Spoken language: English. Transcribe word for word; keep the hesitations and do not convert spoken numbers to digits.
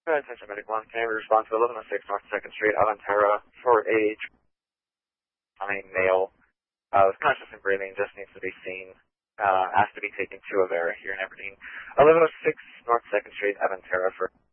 Attention Medic one, can you respond to eleven oh six North second Street, Aventura, for a, I mean, male, uh, with conscious and breathing, just needs to be seen, uh, asked to be taken to Avera here in Aberdeen. eleven oh six North second Street, Aventura, for